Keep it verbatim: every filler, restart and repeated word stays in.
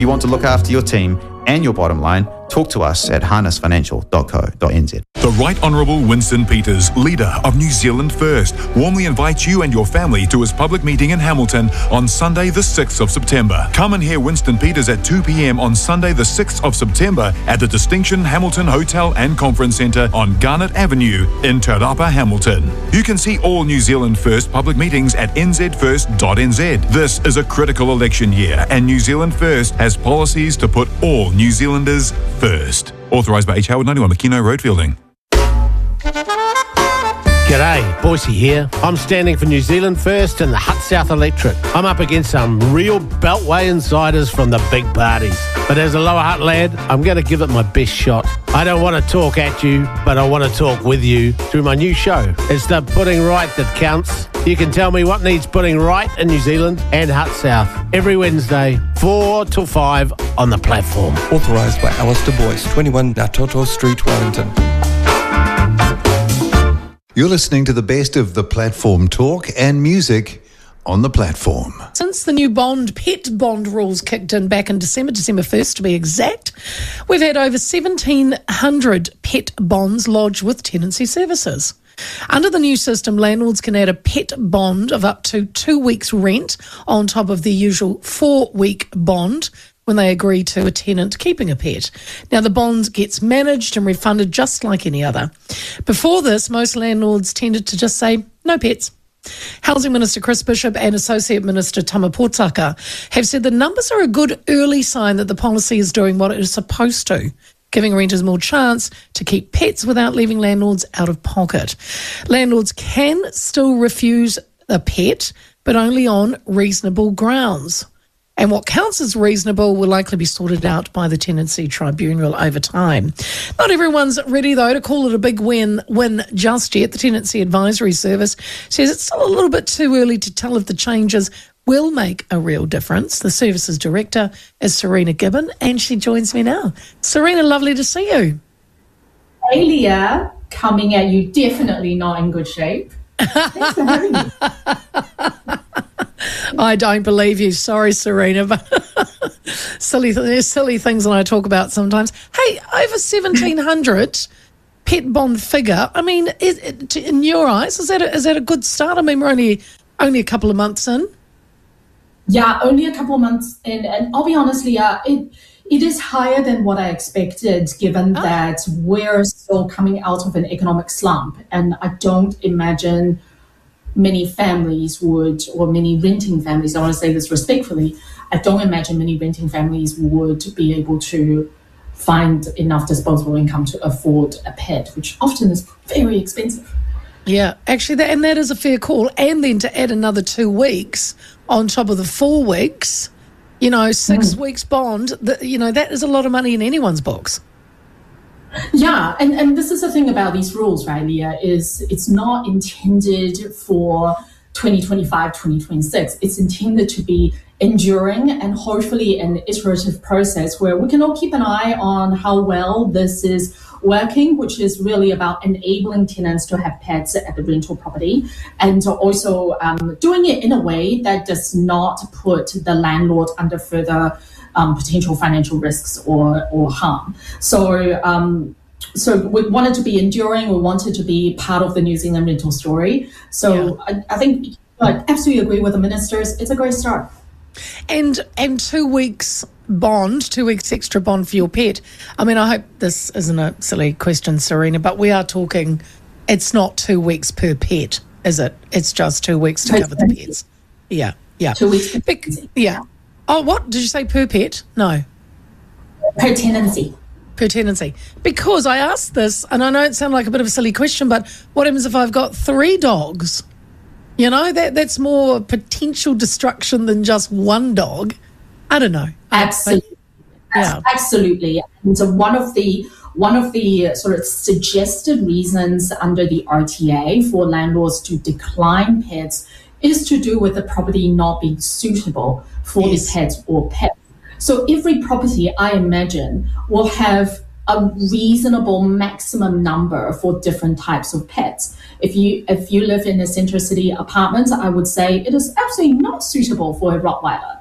You want to look after your team and your bottom line? Talk to us at harness financial dot co dot n z. The Right Honourable Winston Peters, leader of New Zealand First, warmly invites you and your family to his public meeting in Hamilton on Sunday the sixth of September. Come and hear Winston Peters at two p.m. on Sunday the sixth of September at the Distinction Hamilton Hotel and Conference Centre on Garnet Avenue in Te Rapa, Hamilton. You can see all New Zealand First public meetings at n z first dot n z. This is a critical election year and New Zealand First has policies to put all New Zealanders first. Authorised by H. Howard, ninety-one Makino Road, Fielding. G'day, Boise here. I'm standing for New Zealand First in the Hutt South Electorate. I'm up against some real Beltway insiders from the big parties. But as a Lower Hutt lad, I'm going to give it my best shot. I don't want to talk at you, but I want to talk with you through my new show. It's the Putting Right that counts. You can tell me what needs putting right in New Zealand and Hutt South every Wednesday, four till five on the platform. Authorised by Alistair Boyce, twenty-one Natoto Street, Wellington. You're listening to the best of the platform talk and music on the platform. Since the new bond, pet bond rules kicked in back in December, December first to be exact, we've had over seventeen hundred pet bonds lodged with tenancy services. Under the new system, landlords can add a pet bond of up to two weeks' rent on top of the usual four-week bond when they agree to a tenant keeping a pet. Now, the bond gets managed and refunded just like any other. Before this, most landlords tended to just say, no pets. Housing Minister Chris Bishop and Associate Minister Tama Potaka have said the numbers are a good early sign that the policy is doing what it is supposed to, giving renters more chance to keep pets without leaving landlords out of pocket. Landlords can still refuse a pet, but only on reasonable grounds. And what counts as reasonable will likely be sorted out by the Tenancy Tribunal over time. Not everyone's ready, though, to call it a big win win just yet. The Tenancy Advisory Service says it's still a little bit too early to tell if the changes will make a real difference. The service's director is Serena Gibbon, and she joins me now. Serena, lovely to see you. Hey, Leah, coming at you definitely not in good shape. Thanks for having me. I don't believe you. Sorry, Serena, but silly, there's silly things that I talk about sometimes. Hey, over seventeen hundred pet bond figure. I mean, is, it, in your eyes, is that a, is that a good start? I mean, we're only only a couple of months in. Yeah, only a couple of months in, and I'll be honest, Leah, it it is higher than what I expected, given oh. that we're still coming out of an economic slump, and I don't imagine many families would, or many renting families, I want to say this respectfully, I don't imagine many renting families would be able to find enough disposable income to afford a pet, which often is very expensive. Yeah, actually, that, and that is a fair call. And then to add another two weeks on top of the four weeks, you know, six mm. weeks bond, the, you know, that is a lot of money in anyone's books. Yeah, and, and this is the thing about these rules, right, Leah, is it's not intended for twenty twenty-five, twenty twenty-six. It's intended to be enduring and hopefully an iterative process where we can all keep an eye on how well this is working, which is really about enabling tenants to have pets at the rental property, and also um, doing it in a way that does not put the landlord under further Um, potential financial risks or or harm. So um, so we wanted to be enduring. We wanted to be part of the New Zealand rental story. So yeah. I, I think I absolutely agree with the ministers. It's a great start. And and two weeks bond, two weeks extra bond for your pet. I mean, I hope this isn't a silly question, Serena, but we are talking, it's not two weeks per pet, is it? It's just two weeks to cover the pets. Yeah, yeah. Two weeks. Be- yeah. Oh, what? Did you say per pet? No. Per tenancy. Per tenancy. Because I asked this, and I know it sounds like a bit of a silly question, but what happens if I've got three dogs? You know, that that's more potential destruction than just one dog. I don't know. Absolutely. But, yeah. Absolutely. And so one of the one of the sort of suggested reasons under the R T A for landlords to decline pets is to do with the property not being suitable for yes. the pets or pets. So every property, I imagine, will have a reasonable maximum number for different types of pets. If you if you live in a centre city apartment, I would say it is absolutely not suitable for a Rottweiler.